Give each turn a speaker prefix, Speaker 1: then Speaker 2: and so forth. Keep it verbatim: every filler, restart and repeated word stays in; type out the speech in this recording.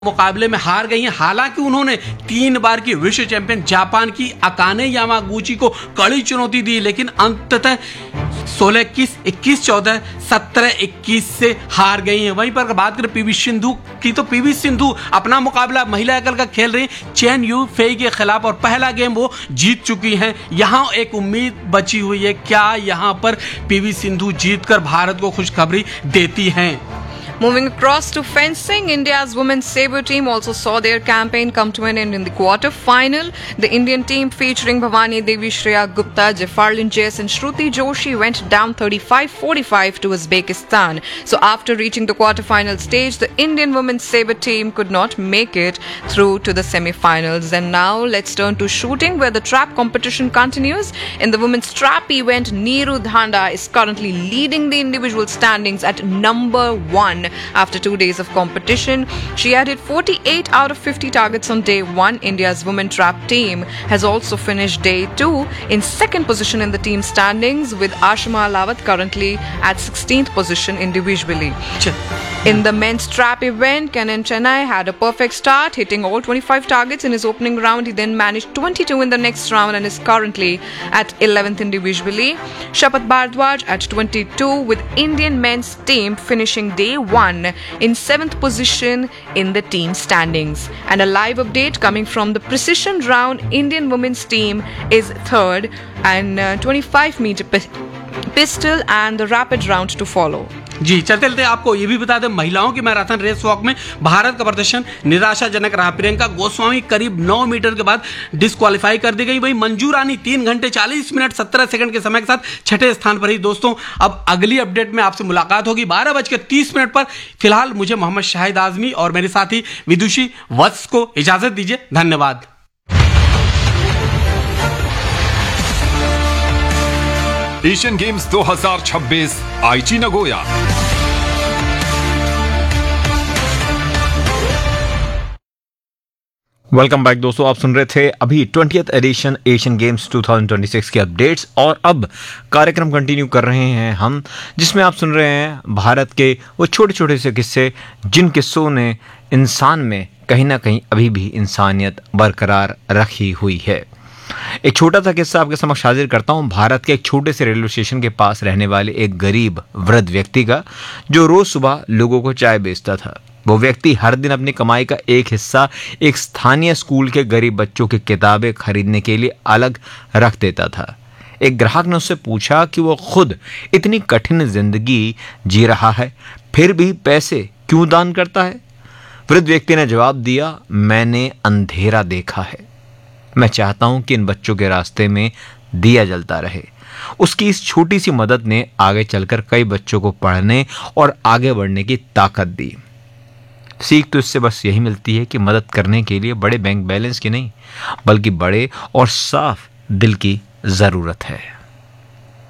Speaker 1: मुकाबले में हार गई हैं। हालांकि उन्होंने तीन बार की विश्व चैंपियन जापान की अकाने यामागुची को कड़ी चुनौती दी, लेकिन अंततः सोलह इक्कीस, इक्कीस चौदह, सत्रह इक्कीस से हार गई हैं। वहीं पर बात करें पीवी सिंधु की, तो पीवी सिंधु अपना मुकाबला महिला एकल का खेल रही चेन यू फेई के खिलाफ और पहला गेम वो जीत चुकी हैं। यहां एक उम्मीद बची हुई है, क्या यहां पर पीवी सिंधु जीतकर भारत को खुशखबरी देती हैं।
Speaker 2: Moving across to fencing, India's women's sabre team also saw their campaign come to an end in the quarter-final. The Indian team featuring Bhavani Devi, Shreya Gupta, Jafarlin Jess and Shruti Joshi went down thirty-five forty-five to Uzbekistan. So after reaching the quarter-final stage, the Indian women's sabre team could not make it through to the semi-finals. And now let's turn to shooting, where the trap competition continues. In the women's trap event, Neeru Dhanda is currently leading the individual standings at number one. After two days of competition, she had hit forty-eight out of fifty targets on day one. India's women trap team has also finished day two in second position in the team standings, with Ashima Alawat currently at sixteenth position individually. In the men's trap event, Kenan Chennai had a perfect start, hitting all twenty-five targets in his opening round. He then managed twenty-two in the next round and is currently at eleventh individually. Shapat Bhardwaj at twenty-two, with Indian men's team finishing day one in seventh position in the team standings. And a live update coming from the precision round, Indian women's team is third and uh, twenty-five meter pistol and the rapid round to follow.
Speaker 1: जी चलते चलते आपको ये भी बता दें, महिलाओं की marathon race walk में भारत का प्रदर्शन निराशाजनक रहा। प्रियंका गोस्वामी करीब नौ मीटर के बाद डिस्क्वालीफाई कर दी गई। वही मंजू रानी तीन घंटे चालीस मिनट सत्रह सेकंड के समय के साथ छठे स्थान पर ही। दोस्तों, अब अगली अपडेट में आपसे मुलाकात होगी बारह बज के तीस मिनट पर। फिलहाल मुझे मोहम्मद शाहिद आजमी और मेरे साथी विदुषी वत्स को इजाजत दीजिए। धन्यवाद।
Speaker 3: एशियन गेम्स दो हज़ार छब्बीस आईची नगोया।
Speaker 4: वेलकम बैक दोस्तों, आप सुन रहे थे अभी ट्वेंटियथ एडिशन एशियन गेम्स दो हज़ार छब्बीस के अपडेट्स, और अब कार्यक्रम कंटिन्यू कर रहे हैं हम, जिसमें आप सुन रहे हैं भारत के वो छोटे छोटे से किस्से, जिन किस्सों ने इंसान में कहीं ना कहीं अभी भी इंसानियत बरकरार रखी हुई है। एक छोटा सा किस्सा आपके समक्ष हाजिर करता हूं, भारत के एक छोटे से रेलवे स्टेशन के पास रहने वाले एक गरीब वृद्ध व्यक्ति का, जो रोज सुबह लोगों को चाय बेचता था। वो व्यक्ति हर दिन अपनी कमाई का एक हिस्सा एक स्थानीय स्कूल के गरीब बच्चों की किताबें खरीदने के लिए अलग रख देता था। एक ग्राहक ने उससे पूछा कि वो खुद इतनी कठिन जिंदगी जी रहा है, फिर भी पैसे क्यों दान करता है। वृद्ध व्यक्ति ने जवाब दिया, मैंने अंधेरा देखा है, मैं चाहता हूं कि इन बच्चों के रास्ते में दिया जलता रहे। उसकी इस छोटी सी मदद ने आगे चलकर कई बच्चों को पढ़ने और आगे बढ़ने की ताकत दी। सीख तो इससे बस यही मिलती है कि मदद करने के लिए बड़े बैंक बैलेंस की नहीं, बल्कि बड़े और साफ दिल की जरूरत है।